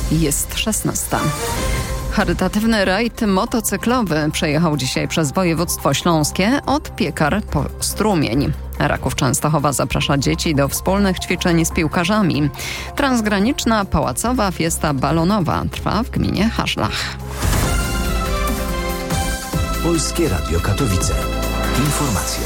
Jest 16. Charytatywny rajd motocyklowy przejechał dzisiaj przez województwo śląskie od Piekar po Strumień. Raków Częstochowa zaprasza dzieci do wspólnych ćwiczeń z piłkarzami. Transgraniczna pałacowa fiesta balonowa trwa w gminie Haszlach. Polskie Radio Katowice. Informacje.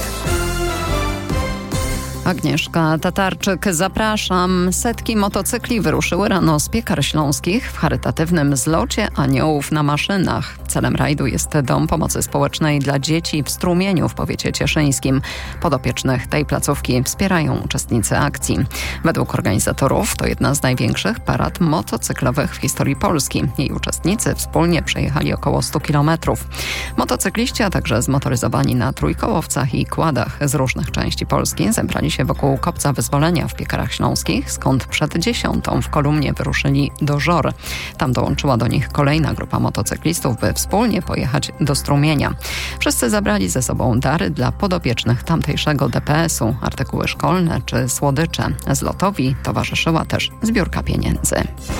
Agnieszka Tatarczyk, zapraszam. Setki motocykli wyruszyły rano z Piekar Śląskich w charytatywnym zlocie aniołów na maszynach. Celem rajdu jest Dom Pomocy Społecznej dla Dzieci w Strumieniu w powiecie cieszyńskim. Podopiecznych tej placówki wspierają uczestnicy akcji. Według organizatorów to jedna z największych parad motocyklowych w historii Polski. Jej uczestnicy wspólnie przejechali około 100 kilometrów. Motocykliści, a także zmotoryzowani na trójkołowcach i kładach z różnych części Polski zebrali się wokół Kopca Wyzwolenia w Piekarach Śląskich, skąd przed 10 w kolumnie wyruszyli do Żor. Tam dołączyła do nich kolejna grupa motocyklistów, by wspólnie pojechać do Strumienia. Wszyscy zabrali ze sobą dary dla podopiecznych tamtejszego DPS-u, artykuły szkolne czy słodycze. Zlotowi towarzyszyła też zbiórka pieniędzy.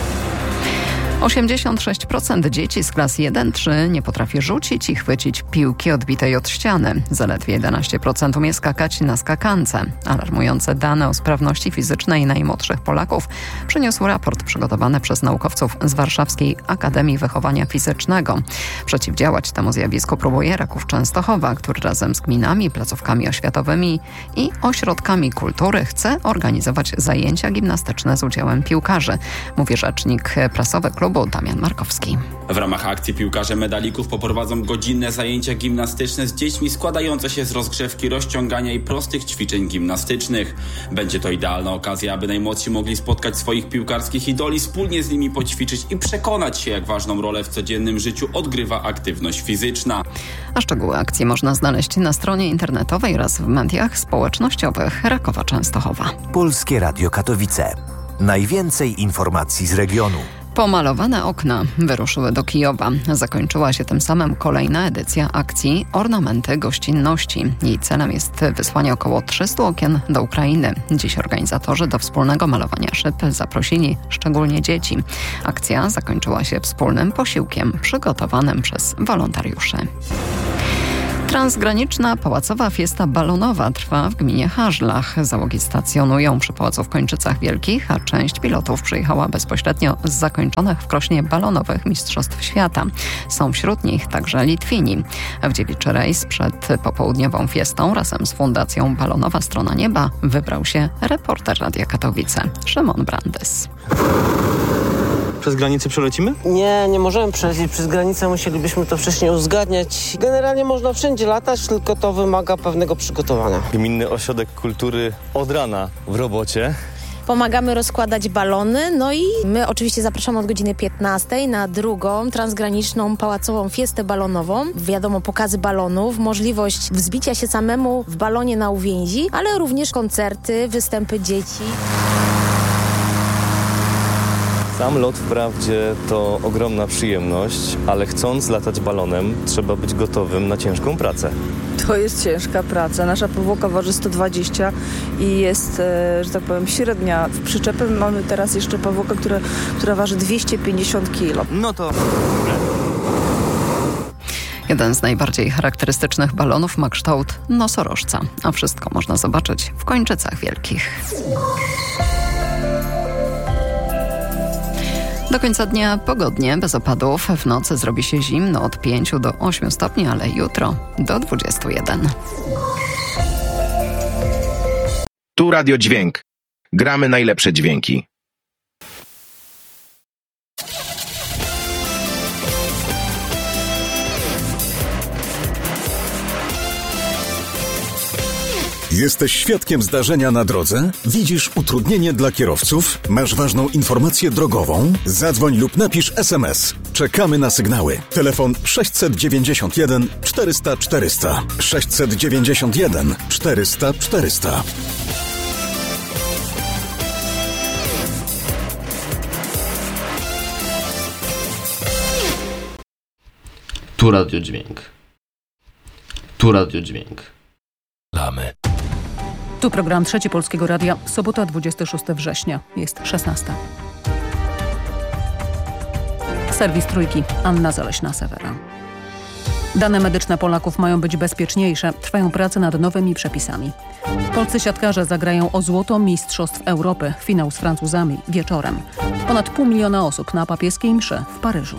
86% dzieci z klas 1-3 nie potrafi rzucić i chwycić piłki odbitej od ściany. Zaledwie 11% umie skakać na skakance. Alarmujące dane o sprawności fizycznej najmłodszych Polaków przyniósł raport przygotowany przez naukowców z Warszawskiej Akademii Wychowania Fizycznego. Przeciwdziałać temu zjawisku próbuje Raków Częstochowa, który razem z gminami, placówkami oświatowymi i ośrodkami kultury chce organizować zajęcia gimnastyczne z udziałem piłkarzy, mówi rzecznik prasowy klubu Damian Markowski. W ramach akcji piłkarze medalików poprowadzą godzinne zajęcia gimnastyczne z dziećmi składające się z rozgrzewki, rozciągania i prostych ćwiczeń gimnastycznych. Będzie to idealna okazja, aby najmłodsi mogli spotkać swoich piłkarskich idoli, wspólnie z nimi poćwiczyć i przekonać się, jak ważną rolę w codziennym życiu odgrywa aktywność fizyczna. A szczegóły akcji można znaleźć na stronie internetowej oraz w mediach społecznościowych Rakowa Częstochowa. Polskie Radio Katowice. Najwięcej informacji z regionu. Pomalowane okna wyruszyły do Kijowa. Zakończyła się tym samym kolejna edycja akcji Ornamenty Gościnności. Jej celem jest wysłanie około 300 okien do Ukrainy. Dziś organizatorzy do wspólnego malowania szyb zaprosili szczególnie dzieci. Akcja zakończyła się wspólnym posiłkiem przygotowanym przez wolontariuszy. Transgraniczna pałacowa fiesta balonowa trwa w gminie Haszlach. Załogi stacjonują przy pałacu w Kończycach Wielkich, a część pilotów przyjechała bezpośrednio z zakończonych w Krośnie balonowych Mistrzostw Świata. Są wśród nich także Litwini. W dziewiczy rejs przed popołudniową fiestą razem z Fundacją Balonowa Strona Nieba wybrał się reporter Radia Katowice Szymon Brandys. Przez granicę przelecimy? Nie możemy przelecieć przez granicę, musielibyśmy to wcześniej uzgadniać. Generalnie można wszędzie latać, tylko to wymaga pewnego przygotowania. Gminny Ośrodek Kultury od rana w robocie. Pomagamy rozkładać balony, no i my oczywiście zapraszamy od godziny 15 na drugą transgraniczną pałacową fiestę balonową. Wiadomo, pokazy balonów, możliwość wzbicia się samemu w balonie na uwięzi, ale również koncerty, występy dzieci. Sam lot wprawdzie to ogromna przyjemność, ale chcąc latać balonem, trzeba być gotowym na ciężką pracę. To jest ciężka praca. Nasza powłoka waży 120 i jest, że tak powiem, średnia. W przyczepie mamy teraz jeszcze powłokę, która waży 250 kg. No to... Jeden z najbardziej charakterystycznych balonów ma kształt nosorożca, a wszystko można zobaczyć w Kończycach Wielkich. Do końca dnia pogodnie, bez opadów. W nocy zrobi się zimno od 5 do 8 stopni, ale jutro do 21. Tu Radio Dźwięk. Gramy najlepsze dźwięki. Jesteś świadkiem zdarzenia na drodze? Widzisz utrudnienie dla kierowców? Masz ważną informację drogową? Zadzwoń lub napisz SMS. Czekamy na sygnały. Telefon 691 400 400. 691 400 400. Tu Radio Dźwięk. Tu Radio Dźwięk. Lamy. Tu program Trzeci Polskiego Radia. Sobota, 26 września. Jest 16. Serwis Trójki, Anna Zaleśna-Sewera. Dane medyczne Polaków mają być bezpieczniejsze. Trwają prace nad nowymi przepisami. Polscy siatkarze zagrają o złoto Mistrzostw Europy. Finał z Francuzami wieczorem. Ponad 500 000 osób na papieskiej mszy w Paryżu.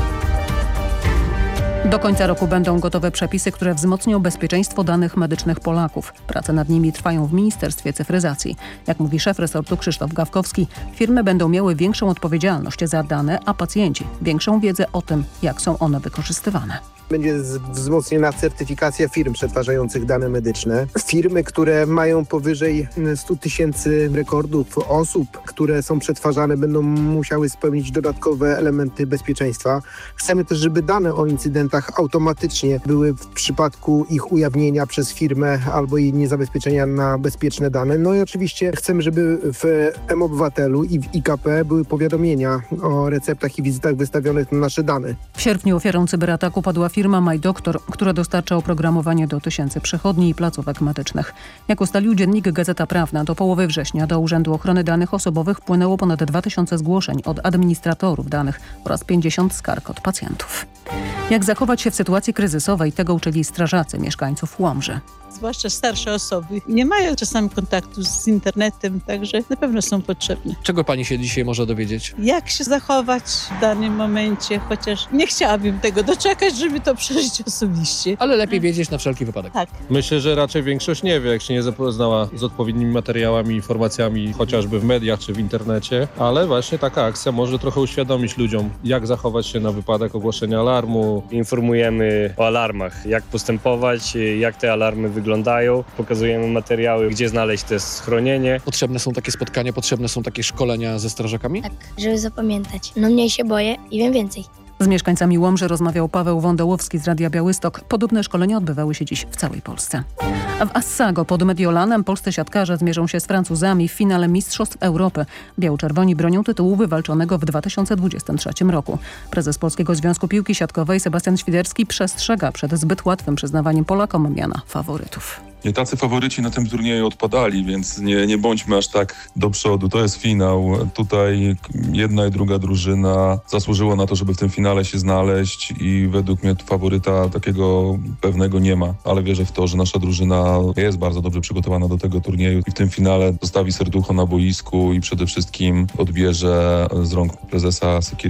Do końca roku będą gotowe przepisy, które wzmocnią bezpieczeństwo danych medycznych Polaków. Prace nad nimi trwają w Ministerstwie Cyfryzacji. Jak mówi szef resortu Krzysztof Gawkowski, firmy będą miały większą odpowiedzialność za dane, a pacjenci większą wiedzę o tym, jak są one wykorzystywane. Będzie wzmocniona certyfikacja firm przetwarzających dane medyczne. Firmy, które mają powyżej 100 000 rekordów osób, które są przetwarzane, będą musiały spełnić dodatkowe elementy bezpieczeństwa. Chcemy też, żeby dane o incydentach automatycznie były w przypadku ich ujawnienia przez firmę albo jej niezabezpieczenia na bezpieczne dane. No i oczywiście chcemy, żeby w mObywatelu i w IKP były powiadomienia o receptach i wizytach wystawionych na nasze dane. W sierpniu ofiarą cyberataku padła firma MyDoktor, która dostarcza oprogramowanie do 1000 przychodni i placówek medycznych. Jak ustalił dziennik Gazeta Prawna, do połowy września do Urzędu Ochrony Danych Osobowych wpłynęło ponad 2000 zgłoszeń od administratorów danych oraz 50 skarg od pacjentów. Jak zachować się w sytuacji kryzysowej, tego uczyli strażacy mieszkańców Łomży. Zwłaszcza starsze osoby nie mają czasami kontaktu z internetem, także na pewno są potrzebne. Czego pani się dzisiaj może dowiedzieć? Jak się zachować w danym momencie, chociaż nie chciałabym tego doczekać, żeby to przeżyć osobiście. Ale lepiej wiedzieć na wszelki wypadek. Tak. Myślę, że raczej większość nie wie, jak się nie zapoznała z odpowiednimi materiałami, informacjami, chociażby w mediach czy w internecie, ale właśnie taka akcja może trochę uświadomić ludziom, jak zachować się na wypadek ogłoszenia alarmu. Informujemy o alarmach, jak postępować, jak te alarmy wyglądają, pokazujemy materiały, gdzie znaleźć te schronienie. Potrzebne są takie spotkania, potrzebne są takie szkolenia ze strażakami? Tak, żeby zapamiętać. No mniej się boję i wiem więcej. Z mieszkańcami Łomży rozmawiał Paweł Wądołowski z Radia Białystok. Podobne szkolenia odbywały się dziś w całej Polsce. A w Assago pod Mediolanem polscy siatkarze zmierzą się z Francuzami w finale Mistrzostw Europy. Biało-czerwoni bronią tytułu wywalczonego w 2023 roku. Prezes Polskiego Związku Piłki Siatkowej Sebastian Świderski przestrzega przed zbyt łatwym przyznawaniem Polakom miana faworytów. Nie tacy faworyci na tym turnieju odpadali, więc nie bądźmy aż tak do przodu. To jest finał. Tutaj jedna i druga drużyna zasłużyła na to, żeby w tym finale się znaleźć i według mnie faworyta takiego pewnego nie ma. Ale wierzę w to, że nasza drużyna jest bardzo dobrze przygotowana do tego turnieju i w tym finale zostawi serducho na boisku i przede wszystkim odbierze z rąk prezesa Sekiry